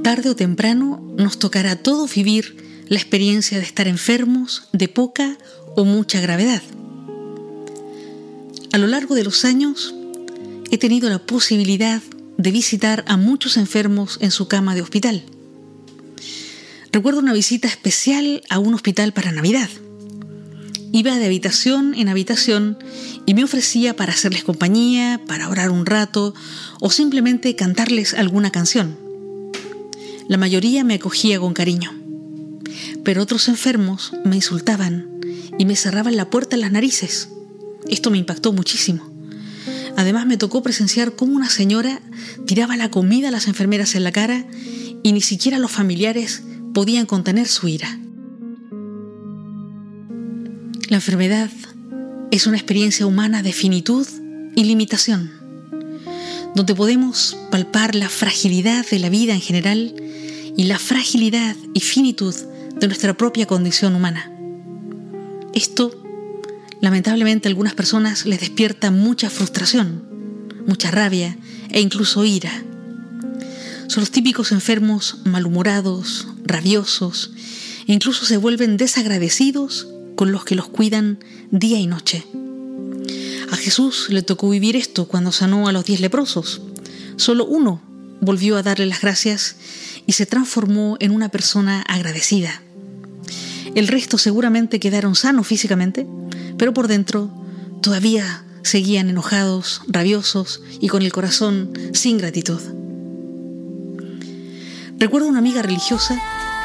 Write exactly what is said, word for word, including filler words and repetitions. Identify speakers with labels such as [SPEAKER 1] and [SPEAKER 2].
[SPEAKER 1] Tarde o temprano nos tocará a todos vivir la experiencia de estar enfermos de poca o mucha gravedad. A lo largo de los años he tenido la posibilidad de visitar a muchos enfermos en su cama de hospital. Recuerdo una visita especial a un hospital para Navidad. Iba de habitación en habitación y me ofrecía para hacerles compañía, para orar un rato o simplemente cantarles alguna canción. La mayoría me acogía con cariño, pero otros enfermos me insultaban y me cerraban la puerta en las narices. Esto me impactó muchísimo. Además, me tocó presenciar cómo una señora tiraba la comida a las enfermeras en la cara y ni siquiera los familiares podían contener su ira. La enfermedad es una experiencia humana de finitud y limitación, donde podemos palpar la fragilidad de la vida en general y la fragilidad y finitud de nuestra propia condición humana. Esto, lamentablemente, a algunas personas les despierta mucha frustración, mucha rabia e incluso ira. Son los típicos enfermos malhumorados, rabiosos e incluso se vuelven desagradecidos con los que los cuidan día y noche. A Jesús le tocó vivir esto cuando sanó a los diez leprosos. Solo uno volvió a darle las gracias y se transformó en una persona agradecida. El resto seguramente quedaron sanos físicamente, pero por dentro todavía seguían enojados, rabiosos y con el corazón sin gratitud. Recuerdo una amiga religiosa